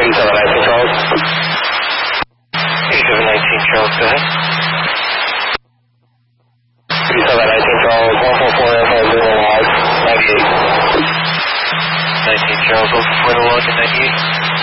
8719 Charles. 8719 Charles, go ahead. 8719 Charles, 144 Alpha, 0 log, 98. 19 Charles, 144 log, 98.